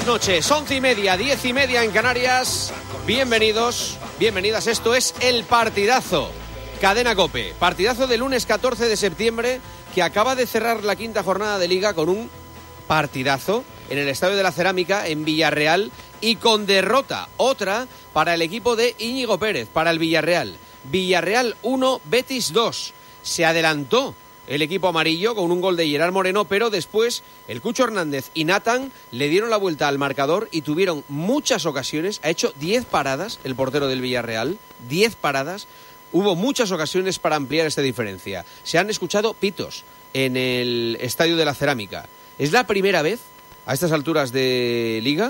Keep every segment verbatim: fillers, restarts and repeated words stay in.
noches, once y media, diez y media en Canarias. Bienvenidos, bienvenidas. Esto es El Partidazo, Cadena COPE. Partidazo del lunes catorce de septiembre, que acaba de cerrar la quinta jornada de Liga con un partidazo en el Estadio de la Cerámica, en Villarreal, y con derrota, otra para el equipo de Íñigo Pérez, para el Villarreal. Villarreal uno, Betis dos. Se adelantó el equipo amarillo con un gol de Gerard Moreno, pero después el Cucho Hernández y Nathan le dieron la vuelta al marcador y tuvieron muchas ocasiones. Ha hecho diez paradas el portero del Villarreal, diez paradas. Hubo muchas ocasiones para ampliar esta diferencia. Se han escuchado pitos en el Estadio de la Cerámica. Es la primera vez, a estas alturas de Liga,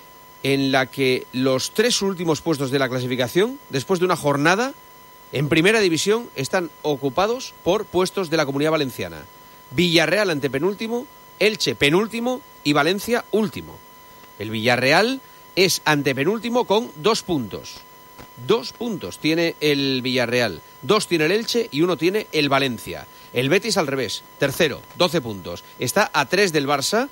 en la que los tres últimos puestos de la clasificación, después de una jornada en Primera División, están ocupados por puestos de la Comunidad Valenciana. Villarreal antepenúltimo, Elche penúltimo y Valencia último. El Villarreal es antepenúltimo con dos puntos. Dos puntos tiene el Villarreal, dos tiene el Elche y uno tiene el Valencia. El Betis al revés, tercero, doce puntos. Está a tres del Barça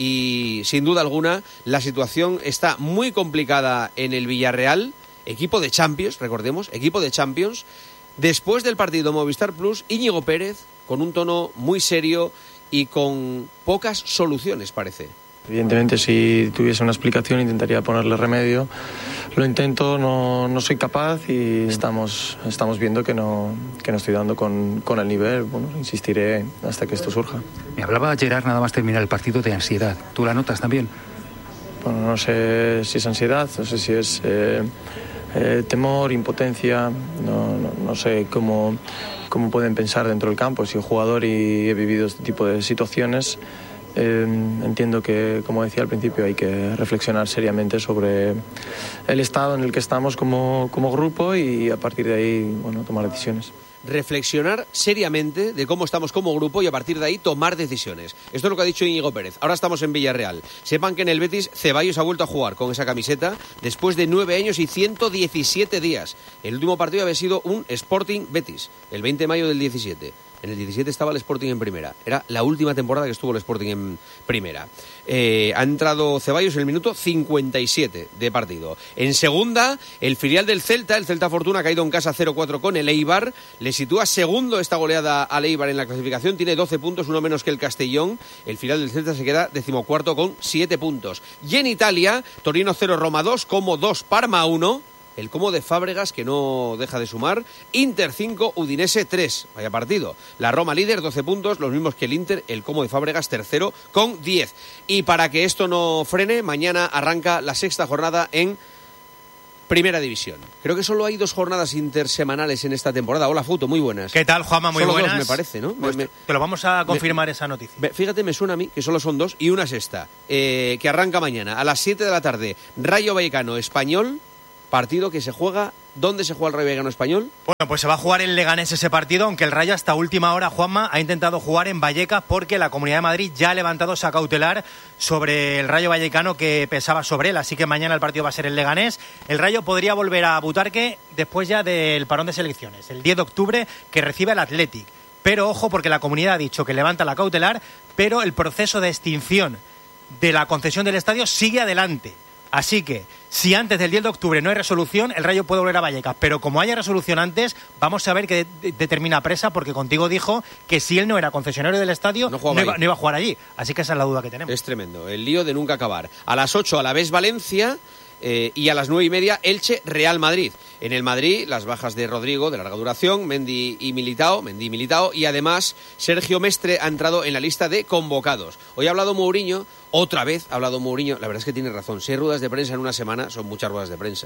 y sin duda alguna la situación está muy complicada en el Villarreal. Equipo de Champions, recordemos, equipo de Champions. Después del partido Movistar Plus, Íñigo Pérez, con un tono muy serio y con pocas soluciones, parece. Evidentemente, si tuviese una explicación, intentaría ponerle remedio. Lo intento, no, no soy capaz y estamos, estamos viendo que no, que no estoy dando con, con el nivel. Bueno, insistiré hasta que esto surja. Me hablaba Gerard nada más terminar el partido de ansiedad. ¿Tú la notas también? Bueno, no sé si es ansiedad, no sé si es eh, eh, temor, impotencia, no, no, no sé cómo, cómo pueden pensar dentro del campo. Soy jugador y he vivido este tipo de situaciones. Eh, entiendo que, como decía al principio, hay que reflexionar seriamente sobre el estado en el que estamos como, como grupo y a partir de ahí, bueno, tomar decisiones. Reflexionar seriamente de cómo estamos como grupo y a partir de ahí tomar decisiones. Esto es lo que ha dicho Íñigo Pérez. Ahora estamos en Villarreal. Sepan que en el Betis Ceballos ha vuelto a jugar con esa camiseta después de nueve años y ciento diecisiete días. El último partido había sido un Sporting Betis, el veinte de mayo del diecisiete. En el diecisiete estaba el Sporting en primera. Era la última temporada que estuvo el Sporting en primera. Eh, ha entrado Ceballos en el minuto cincuenta y siete de partido. En segunda, el filial del Celta, el Celta Fortuna, ha caído en casa cero cuatro con el Eibar. Le sitúa segundo esta goleada al Eibar en la clasificación. Tiene doce puntos, uno menos que el Castellón. El filial del Celta se queda decimocuarto con siete puntos. Y en Italia, Torino cero, Roma dos, Como dos, Parma uno. El Como de Fábregas, que no deja de sumar. Inter cinco, Udinese tres. Vaya partido. La Roma líder, doce puntos, los mismos que el Inter. El Como de Fábregas tercero con diez. Y para que esto no frene, mañana arranca la sexta jornada en Primera División. Creo que solo hay dos jornadas intersemanales en esta temporada. Hola, Futo, muy buenas. ¿Qué tal, Juanma? Muy solo buenas. Dos, me parece, ¿no? Pues me, te lo vamos a confirmar me, esa noticia. Fíjate, me suena a mí que solo son dos y una sexta. Eh, que arranca mañana a las siete de la tarde. Rayo Vallecano Español. Partido que se juega... ¿Dónde se juega el Rayo Vallecano Español? Bueno, pues se va a jugar en Leganés ese partido, aunque el Rayo hasta última hora, Juanma, ha intentado jugar en Vallecas porque la Comunidad de Madrid ya ha levantado esa cautelar sobre el Rayo Vallecano que pesaba sobre él, así que mañana el partido va a ser en Leganés. El Rayo podría volver a Butarque después ya del parón de selecciones, el diez de octubre, que recibe al Athletic. Pero ojo, porque la Comunidad ha dicho que levanta la cautelar, pero el proceso de extinción de la concesión del estadio sigue adelante. Así que, si antes del diez de octubre no hay resolución, el Rayo puede volver a Vallecas. Pero como haya resolución antes, vamos a ver qué de- determina Presa, porque contigo dijo que si él no era concesionario del estadio, no, no, iba, no iba a jugar allí. Así que esa es la duda que tenemos. Es tremendo, el lío de nunca acabar. A las ocho, Alavés Valencia... Eh, y a las nueve y media, Elche Real Madrid. En el Madrid, las bajas de Rodrigo, de larga duración, Mendy y Militao, Mendy y Militao, y además Sergio Mestre ha entrado en la lista de convocados. Hoy ha hablado Mourinho, otra vez ha hablado Mourinho, la verdad es que tiene razón, seis ruedas de prensa en una semana son muchas ruedas de prensa.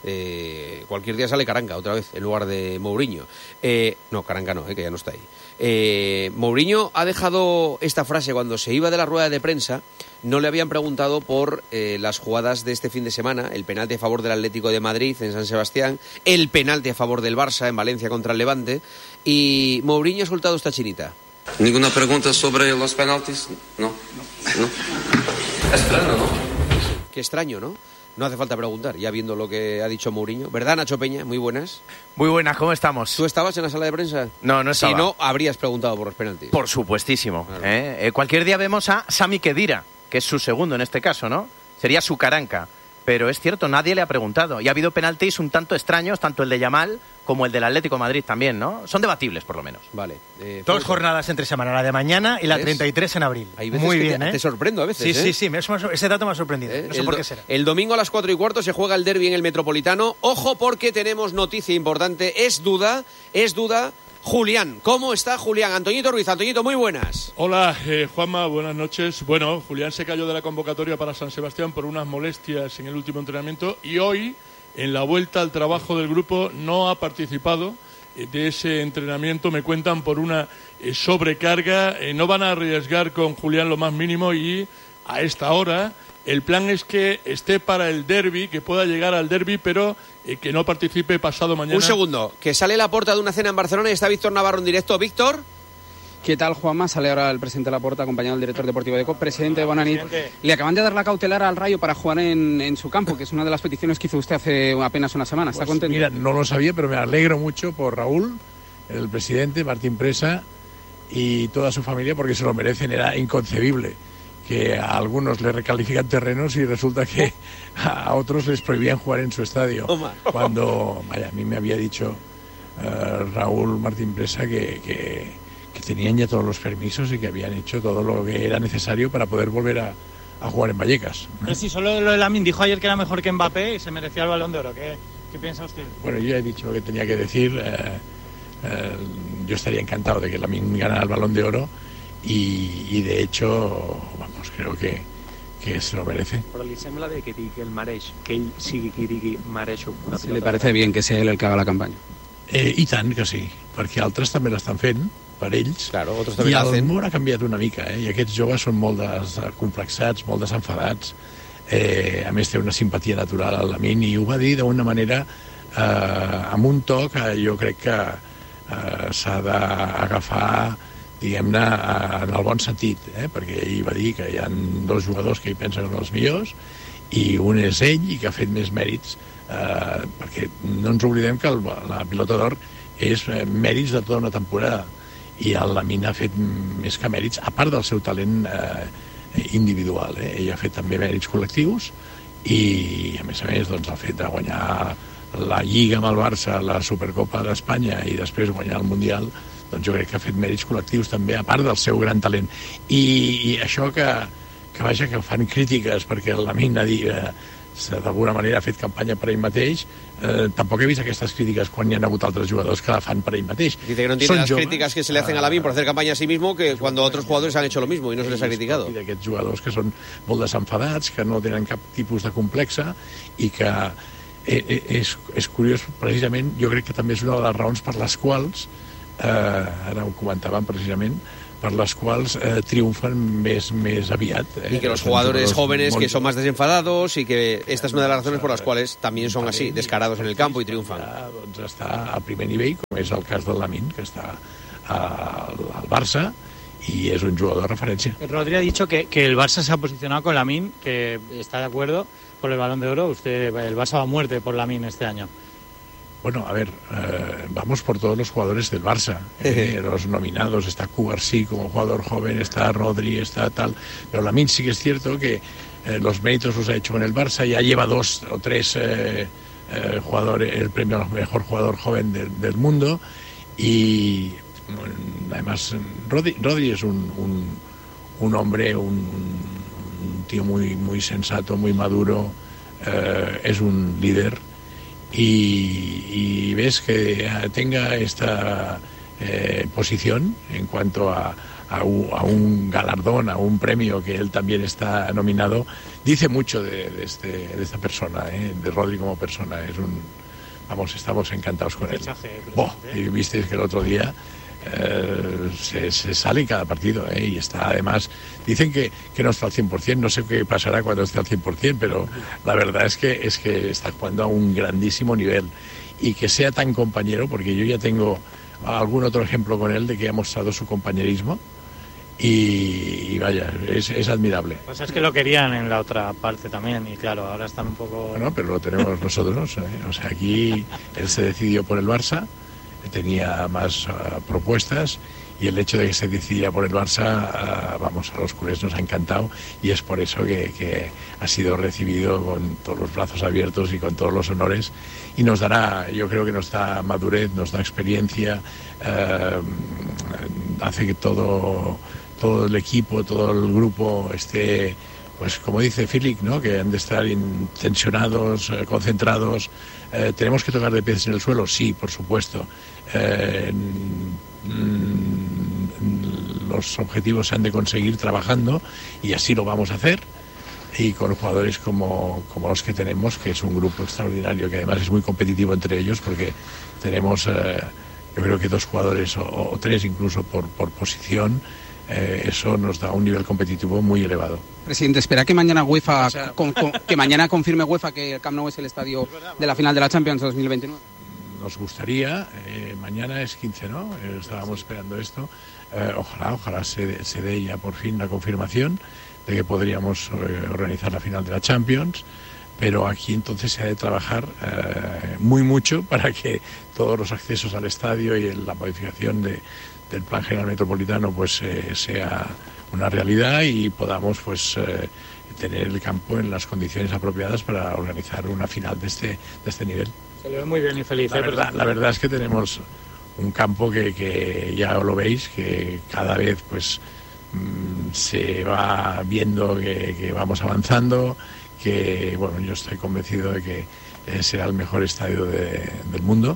Eh, cualquier día sale Caranca otra vez en lugar de Mourinho. Eh, no, Caranca no, eh, que ya no está ahí. Eh, Mourinho ha dejado esta frase cuando se iba de la rueda de prensa. No le habían preguntado por eh, las jugadas de este fin de semana, el penalti a favor del Atlético de Madrid en San Sebastián, el penalti a favor del Barça en Valencia contra el Levante, y Mourinho ha soltado esta chinita. ¿Ninguna pregunta sobre los penaltis? No. ¿No? Extraño, ¿no? Qué extraño, ¿no? No hace falta preguntar, ya viendo lo que ha dicho Mourinho. ¿Verdad, Nacho Peña? Muy buenas. Muy buenas, ¿cómo estamos? ¿Tú estabas en la sala de prensa? No, no estaba. Si no, habrías preguntado por los penaltis. Por supuestísimo. Claro. ¿eh? Eh, cualquier día vemos a Sami Khedira, que es su segundo en este caso, ¿no? sería su caranca. Pero es cierto, nadie le ha preguntado. Y ha habido penaltis un tanto extraños, tanto el de Yamal como el del Atlético de Madrid también, ¿no? Son debatibles, por lo menos. Vale. Eh, Dos jornadas entre semana, la de mañana y la ¿ves? treinta y tres en abril. Hay veces Muy que bien, te, ¿eh? Te sorprendo a veces, Sí, ¿eh? sí, sí, eso, ese dato me ha sorprendido. ¿Eh? No sé el por do, qué será. El domingo a las cuatro y cuarto se juega el derbi en el Metropolitano. Ojo porque tenemos noticia importante. Es duda, es duda... Julián, ¿cómo está Julián? Antoñito Ruiz, Antoñito, muy buenas. Hola, eh, Juanma, buenas noches. Bueno, Julián se cayó de la convocatoria para San Sebastián por unas molestias en el último entrenamiento y hoy, en la vuelta al trabajo del grupo, no ha participado de ese entrenamiento, me cuentan, por una eh, sobrecarga. Eh, no van a arriesgar con Julián lo más mínimo y a esta hora el plan es que esté para el derbi, que pueda llegar al derbi, pero eh, que no participe pasado mañana. Un segundo, que sale Laporta de una cena en Barcelona y está Víctor Navarro en directo. Víctor. ¿Qué tal, Juanma? Sale ahora el presidente Laporta, acompañado del director deportivo de C O P. Presidente, buenas noches. Le acaban de dar la cautelar al Rayo para jugar en, en su campo, que es una de las peticiones que hizo usted hace apenas una semana. ¿Está pues, contento? Mira, no lo sabía, pero me alegro mucho por Raúl, el presidente, Martín Presa y toda su familia, porque se lo merecen. Era inconcebible que a algunos le recalifican terrenos y resulta que a otros les prohibían jugar en su estadio. Toma. Cuando, vaya, a mí me había dicho uh, Raúl Martín Presa que, que, que tenían ya todos los permisos y que habían hecho todo lo que era necesario para poder volver a, a jugar en Vallecas. Pero sí, solo lo de Lamine dijo ayer que era mejor que Mbappé y se merecía el Balón de Oro. ¿Qué, qué piensa usted? Bueno, yo ya he dicho lo que tenía que decir. Eh, eh, yo estaría encantado de que Lamine ganara el Balón de Oro. I, i de hecho, vamos, creo que, que se lo merece. Però li sembla bé que digui que ell mereix, que ell sigui qui digui mereixo una ¿Se le parece bien que sea él el que haga la campaña? Eh, I tant que sí, perquè altres també l'estan fent per ells, claro, otros també i el hacen. món ha canviat una mica, eh? I aquests joves són molt descomplexats, molt desenfadats. Eh, a més té una simpatia natural al Lamine i ho va dir d'una manera eh, amb un to que jo crec que eh, s'ha d'agafar, diguem-ne, en el bon sentit, eh? Perquè ell va dir que hi ha dos jugadors que hi pensen que són els millors i un és ell i que ha fet més mèrits, eh, perquè no ens oblidem que el, la pilota d'or és eh, mèrits de tota una temporada i el Lamine ha fet més que mèrits, a part del seu talent eh, individual, eh? Ell ha fet també mèrits col·lectius i a més a més doncs, el fet de guanyar la Lliga amb el Barça, la Supercopa d'Espanya i després guanyar el Mundial, doncs jo crec que ha fet mèrits col·lectius també, a part del seu gran talent. I, i això que, que vaja, que fan crítiques perquè el Lamine ha dit, eh, d'alguna manera ha fet campanya per ell mateix, eh, tampoc he vist aquestes crítiques quan hi ha hagut altres jugadors que la fan per ell mateix. Dice que no entiende Són las joves, críticas que se le hacen a Lamine por hacer campaña a sí mismo, que cuando otros jugadores han hecho lo mismo y no se les ha criticado. I d'aquests jugadors que són molt desenfadats, que no tenen cap tipus de complexa i que eh, és, és curiós, precisament, jo crec que també és una de les raons per les quals Eh, ara ho comentàvem precisament, per les quals eh, triomfen més, més aviat. Eh? Y que los jugadores jóvenes que son más desenfadados y que esta es una de las razones por las cuales también son así, descarados en el campo y triunfan. Doncs està a primer nivell, com és el cas del Lamine, que està al, al Barça y es un jugador de referencia. Rodri ha dicho que, que el Barça se ha posicionado con Lamine, que está de acuerdo por el Balón de Oro. Usted, el Barça va a muerte por Lamine este año. Bueno, a ver, eh, vamos por todos los jugadores del Barça, eh, los nominados. Está Cubarsí como jugador joven, está Rodri, está tal. Pero Lamine sí que es cierto que eh, los méritos los ha hecho en el Barça, ya lleva dos o tres eh, eh, jugadores, el premio al mejor jugador joven de, del mundo. Y bueno, además, Rodri, Rodri es un, un, un hombre, un, un tío muy, muy sensato, muy maduro, eh, es un líder. Y, y ves que tenga esta eh, posición en cuanto a, a, un, a un galardón, a un premio que él también está nominado, dice mucho de, de, este, de esta persona, ¿eh? De Rodri como persona. Es un, vamos, estamos encantados con él. Oh, y visteis que el otro día Eh, se, se sale en cada partido, ¿eh? Y está además, dicen que, que no está al cien por ciento, no sé qué pasará cuando esté al cien por ciento, pero la verdad es que, es que está jugando a un grandísimo nivel y que sea tan compañero, porque yo ya tengo algún otro ejemplo con él de que ha mostrado su compañerismo y, y vaya, es, es admirable. Pues es que lo querían en la otra parte también y claro, ahora están un poco... Bueno, pero lo tenemos nosotros, ¿eh? O sea, aquí él se decidió por el Barça, tenía más uh, propuestas y el hecho de que se decidiera por el Barça, vamos, a los culés nos ha encantado y es por eso que, que ha sido recibido con todos los brazos abiertos y con todos los honores y nos dará, yo creo que nos da madurez, nos da experiencia, eh, hace que todo, todo el equipo, todo el grupo esté, pues como dice Filic, ¿no? Que han de estar tensionados, eh, concentrados. Eh, ¿Tenemos que tocar de pies en el suelo? Sí, por supuesto. Eh, los objetivos se han de conseguir trabajando y así lo vamos a hacer y con jugadores como, como los que tenemos, que es un grupo extraordinario que además es muy competitivo entre ellos porque tenemos eh, yo creo que dos jugadores o, o tres incluso por, por posición. Eh, eso nos da un nivel competitivo muy elevado. Presidente, espera que mañana UEFA o sea, con, con, que mañana confirme UEFA que el Camp Nou es el estadio de la final de la Champions dos mil veintinueve. Nos gustaría, eh, mañana es quince, ¿no? Eh, estábamos esperando esto. Eh, ojalá, ojalá se, se dé ya por fin la confirmación de que podríamos eh, organizar la final de la Champions, pero aquí entonces se ha de trabajar eh, muy mucho para que todos los accesos al estadio y la modificación de, del Plan General Metropolitano pues eh, sea una realidad y podamos pues eh, tener el campo en las condiciones apropiadas para organizar una final de este, de este nivel. Se le ve muy bien y feliz. La verdad, la verdad es que tenemos un campo que, que ya lo veis, que cada vez pues mmm, se va viendo que, que vamos avanzando, que bueno, yo estoy convencido de que eh, será el mejor estadio de, del mundo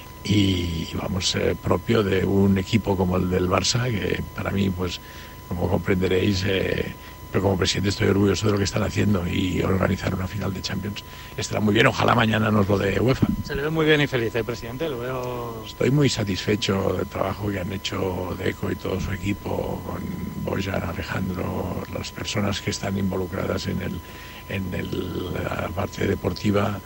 y, y vamos, eh, propio de un equipo como el del Barça, que para mí, pues como comprenderéis, eh, pero como presidente estoy orgulloso de lo que están haciendo y organizar una final de Champions estará muy bien. Ojalá mañana nos lo dé UEFA. Se le ve muy bien y feliz, ¿eh, presidente? Lo veo... Estoy muy satisfecho del trabajo que han hecho Deco y todo su equipo, con Bojan, Alejandro, las personas que están involucradas en, el, en el, la parte deportiva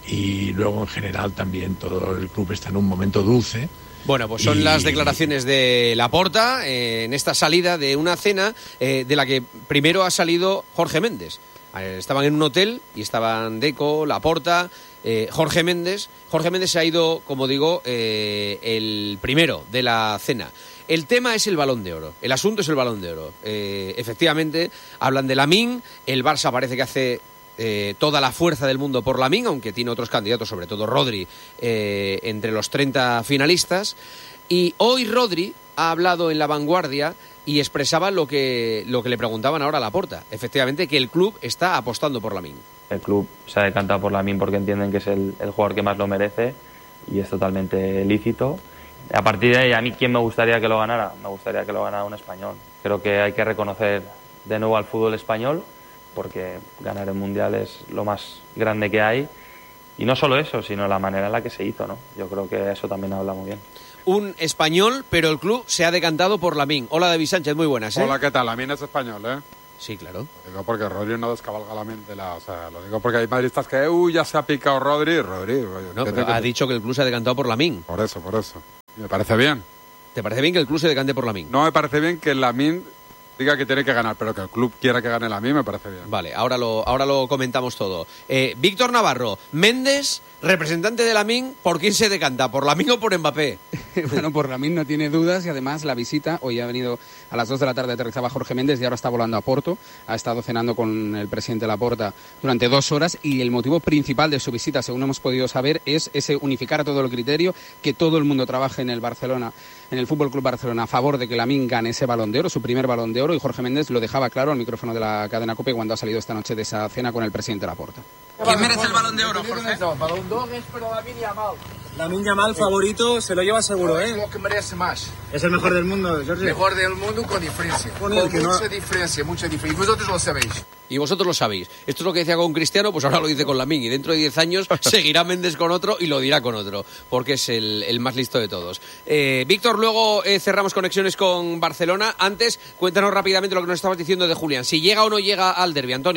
y luego en general también todo el club está en un momento dulce. Bueno, pues son y... las declaraciones de Laporta eh, en esta salida de una cena eh, de la que primero ha salido Jorge Méndez. Eh, estaban en un hotel y estaban Deco, Laporta, eh, Jorge Méndez. Jorge Méndez se ha ido, como digo, eh, el primero de la cena. El tema es el Balón de Oro, el asunto es el Balón de Oro. Eh, efectivamente, hablan de Lamine, el Barça parece que hace... Eh, toda la fuerza del mundo por Lamine, aunque tiene otros candidatos, sobre todo Rodri, eh, entre los treinta finalistas. Y hoy Rodri ha hablado en La Vanguardia y expresaba lo que, lo que le preguntaban ahora a Laporta. Efectivamente, que el club está apostando por Lamine. El club se ha decantado por Lamine porque entienden que es el, el jugador que más lo merece y es totalmente lícito. A partir de ahí, a mí, ¿quién me gustaría que lo ganara? Me gustaría que lo ganara un español. Creo que hay que reconocer de nuevo al fútbol español, porque ganar el Mundial es lo más grande que hay. Y no solo eso, sino la manera en la que se hizo, ¿no? Yo creo que eso también habla muy bien. Un español, pero el club se ha decantado por Lamine. Hola, David Sánchez, muy buenas, ¿eh? Hola, ¿qué tal? Lamine es español, ¿eh? Sí, claro. Lo digo porque Rodri no descabalga la mente, la, o sea, lo digo porque hay madridistas que, uy, ya se ha picado Rodri, Rodri. No, pero que... ha dicho que el club se ha decantado por Lamine. Por eso, por eso. Me parece bien. ¿Te parece bien que el club se decante por Lamine? No me parece bien que Lamine diga que tiene que ganar, pero que el club quiera que gane Lamine me parece bien. Vale, ahora lo, ahora lo comentamos todo. Eh, Víctor Navarro, Méndez, representante de Lamine, ¿por quién se decanta? ¿Por Lamine o por Mbappé? Bueno, por Lamine no tiene dudas y además la visita, hoy ha venido a las dos de la tarde, aterrizaba Jorge Méndez y ahora está volando a Porto, ha estado cenando con el presidente Laporta durante dos horas y el motivo principal de su visita, según hemos podido saber, es ese unificar todo el criterio, que todo el mundo trabaje en el Barcelona, en el F C Barcelona a favor de que Lamine gane ese Balón de Oro, su primer Balón de Oro, y Jorge Méndez lo dejaba claro al micrófono de la cadena COPE cuando ha salido esta noche de esa cena con el presidente Laporta. ¿Quién merece el Balón de Oro, Jorge? Balón d'Or es para Lamine Yamal. Lamine Yamal, favorito, se lo lleva seguro, ¿eh? Lo que merece más. Es el mejor del mundo, Jorge. Mejor del mundo con diferencia. Con, con mucha no... diferencia, mucha diferencia. Y vosotros lo sabéis. Y vosotros lo sabéis. Esto es lo que decía con Cristiano, pues ahora lo dice con Lamine. Y dentro de diez años seguirá Méndez con otro y lo dirá con otro, porque es el, el más listo de todos. Eh, Víctor, luego eh, cerramos conexiones con Barcelona. Antes, cuéntanos rápidamente lo que nos estabas diciendo de Julián. Si llega o no llega al derbi, Antonio.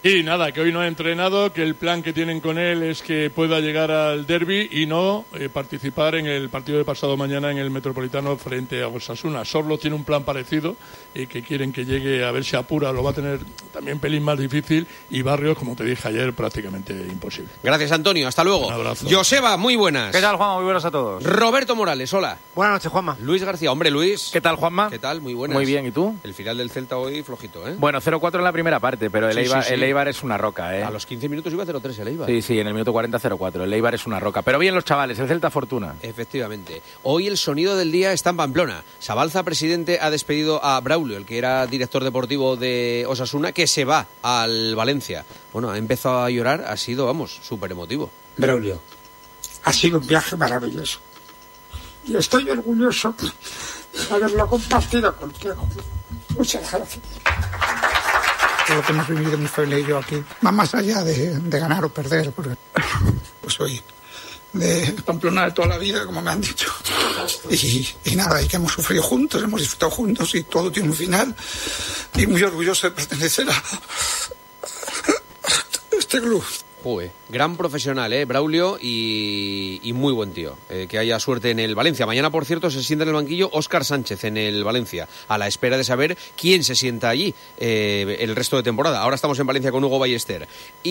Y nada, que hoy no ha entrenado, que el plan que tienen con él es que pueda llegar al derbi y no eh, participar en el partido de pasado mañana en el Metropolitano frente a Osasuna. Sorlo tiene un plan parecido y eh, que quieren que llegue, a ver si apura, lo va a tener también pelín más difícil, y Barrios, como te dije ayer, prácticamente imposible. Gracias, Antonio, hasta luego. Un abrazo. Joseba, muy buenas. ¿Qué tal, Juanma? Muy buenas a todos. Roberto Morales, hola. Buenas noches, Juanma. Luis García, hombre, Luis. ¿Qué tal, Juanma? ¿Qué tal? Muy buenas. Muy bien, ¿y tú? El final del Celta hoy flojito, ¿eh? Bueno, cero cuatro en la primera parte, pero el, Sí, Eibar, sí, sí. el Eibar es una roca, ¿eh? A los quince minutos iba cero tres el Eibar. Sí, sí, en el minuto cuarenta cero cuatro. El Eibar es una roca. Pero bien los chavales, el Celta fortuna. Efectivamente. Hoy el sonido del día está en Pamplona. Sabalza, presidente, ha despedido a Braulio, el que era director deportivo de Osasuna, que se va al Valencia. Bueno, ha empezado a llorar, ha sido, vamos, súper emotivo. Braulio, ha sido un viaje maravilloso. Y estoy orgulloso de haberlo compartido contigo. Muchas gracias. Lo que hemos vivido mi familia y yo aquí va más allá de, de ganar o perder, porque pues soy de Pamplona de toda la vida, como me han dicho. Y, y nada, y que hemos sufrido juntos, hemos disfrutado juntos y todo tiene un final. Y muy orgulloso de pertenecer a, a este club. Joder, gran profesional, ¿eh? Braulio, y, y muy buen tío. Eh, que haya suerte en el Valencia. Mañana, por cierto, se sienta en el banquillo Óscar Sánchez en el Valencia, a la espera de saber quién se sienta allí eh, el resto de temporada. Ahora estamos en Valencia con Hugo Ballester.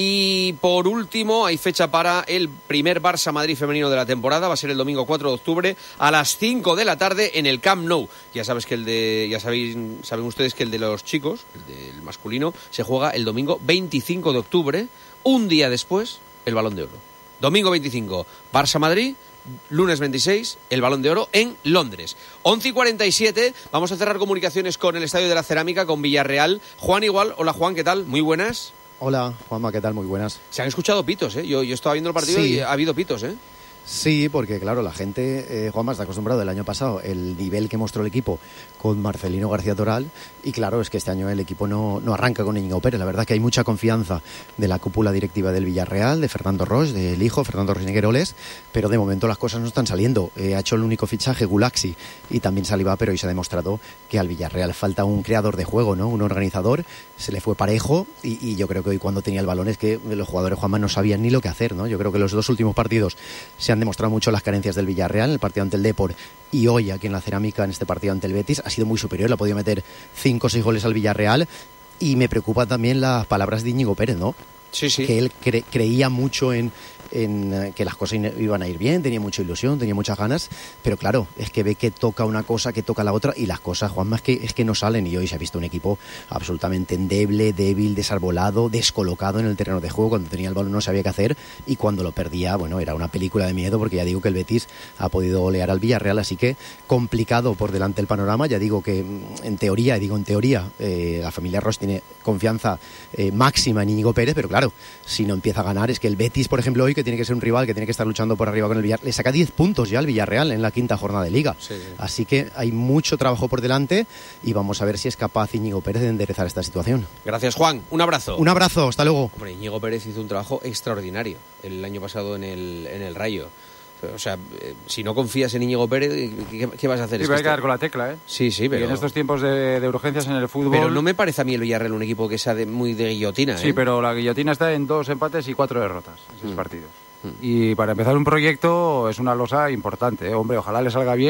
Y por último, hay fecha para el primer Barça-Madrid femenino de la temporada. Va a ser el domingo cuatro de octubre a las cinco de la tarde en el Camp Nou. Ya sabes que el de, ya sabéis, saben ustedes que el de los chicos, el del masculino, se juega el domingo veinticinco de octubre. Un día después, el Balón de Oro. Domingo veinticinco, Barça-Madrid. Lunes veintiséis, el Balón de Oro en Londres. once y cuarenta y siete, vamos a cerrar comunicaciones con el Estadio de la Cerámica, con Villarreal. Juan Igual, hola Juan, ¿qué tal? Muy buenas. Hola, Juanma, ¿qué tal? Muy buenas. Se han escuchado pitos, ¿eh? Yo, yo estaba viendo el partido Sí. y ha habido pitos, ¿eh? Sí, porque claro, la gente, eh, Juanma, está acostumbrado el año pasado, el nivel que mostró el equipo con Marcelino García Toral, y claro, es que este año el equipo no, no arranca con Íñigo Pérez. La verdad es que hay mucha confianza de la cúpula directiva del Villarreal, de Fernando Roche, del hijo, Fernando Roche Negueroles, pero de momento las cosas no están saliendo. Eh, ha hecho el único fichaje, Gulaxi, y también Saliba, pero hoy se ha demostrado que al Villarreal falta un creador de juego, ¿no? Un organizador. Se le fue parejo, y, y yo creo que hoy cuando tenía el balón es que los jugadores, Juanma, no sabían ni lo que hacer, ¿no? Yo creo que los dos últimos partidos se han demostrado mucho las carencias del Villarreal, el partido ante el Depor y hoy aquí en la Cerámica, en este partido ante el Betis, ha sido muy superior, le ha podido meter cinco o seis goles al Villarreal, y me preocupan también las palabras de Íñigo Pérez, ¿no? Sí, sí. Que él cre- creía mucho en, en eh, que las cosas in- iban a ir bien, tenía mucha ilusión, tenía muchas ganas, pero claro, es que ve que toca una cosa, que toca la otra, y las cosas, Juanma, es que, es que no salen, y hoy se ha visto un equipo absolutamente endeble, débil, desarbolado, descolocado en el terreno de juego. Cuando tenía el balón no sabía qué hacer, y cuando lo perdía, bueno, era una película de miedo, porque ya digo que el Betis ha podido golear al Villarreal, así que complicado por delante el panorama. Ya digo que en teoría, digo en teoría, eh, la familia Roche tiene confianza eh, máxima en Íñigo Pérez, pero claro, si no empieza a ganar, es que el Betis, por ejemplo, hoy, que tiene que ser un rival, que tiene que estar luchando por arriba con el Villarreal, le saca diez puntos ya al Villarreal en la quinta jornada de Liga. Sí, sí. Así que hay mucho trabajo por delante, y vamos a ver si es capaz Íñigo Pérez de enderezar esta situación. Gracias, Juan. Un abrazo. Un abrazo, hasta luego. Hombre, Íñigo Pérez hizo un trabajo extraordinario el año pasado en el, en el Rayo. O sea, eh, si no confías en Íñigo Pérez, ¿qué, qué vas a hacer? Sí, Es pero hay que que dar esto- con la tecla, ¿eh? Sí, sí, pero... Y en estos tiempos de, de urgencias en el fútbol... Pero no me parece a mí el Villarreal un equipo que sea de, muy de guillotina, Sí, ¿eh? pero la guillotina está en dos empates y cuatro derrotas en seis partidos. Y para empezar un proyecto es una losa importante, ¿eh? Hombre, ojalá le salga bien.